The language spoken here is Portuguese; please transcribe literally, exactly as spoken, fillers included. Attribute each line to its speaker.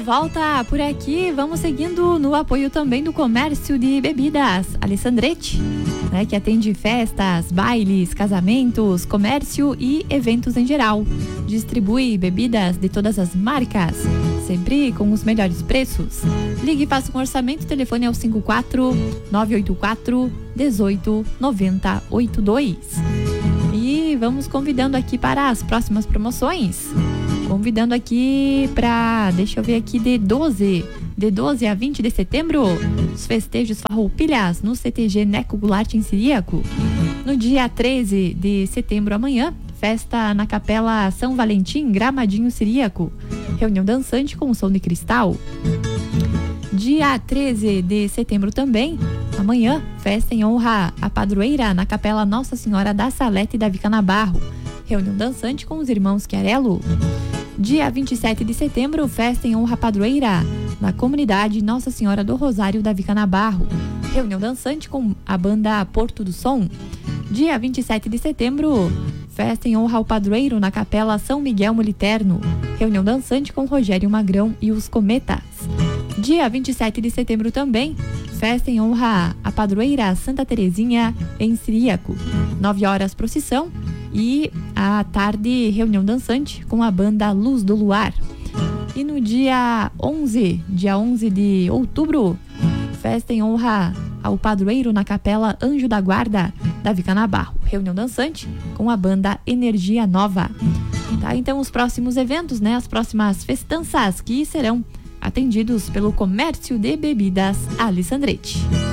Speaker 1: volta por aqui, vamos seguindo no apoio também do comércio de bebidas Alessandretti, né, que atende festas, bailes, casamentos, comércio e eventos em geral. Distribui bebidas de todas as marcas, sempre com os melhores preços. Ligue e faça um orçamento, o telefone é o cinco quatro nove oito quatro um oito nove zero oito dois. E vamos convidando aqui para as próximas promoções. Convidando aqui para, deixa eu ver aqui, de doze, de doze a vinte de setembro, os festejos Farroupilhas no C T G Neco Goulart em Ciríaco. No dia treze de setembro, amanhã, festa na Capela São Valentim, Gramadinho, Ciríaco. Reunião dançante com som de cristal. Dia treze de setembro também, amanhã, festa em honra à padroeira na Capela Nossa Senhora da Salete e da Vicanabarro. Reunião dançante com os irmãos Chiarello. Dia vinte e sete de setembro, festa em honra à padroeira na comunidade Nossa Senhora do Rosário da Vicanabarro. Reunião dançante com a banda Porto do Som. Dia vinte e sete de setembro, festa em honra ao padroeiro na Capela São Miguel Moliterno. Reunião dançante com Rogério Magrão e os Cometas. Dia vinte e sete de setembro também, festa em honra à padroeira Santa Terezinha em Ciríaco. nove horas procissão e à tarde reunião dançante com a banda Luz do Luar. E no dia onze, dia onze de outubro, festa em honra ao padroeiro na Capela Anjo da Guarda da Vicanabarro. Reunião dançante com a banda Energia Nova. Tá, então os próximos eventos, né, as próximas festanças que serão atendidos pelo comércio de bebidas Alessandretti.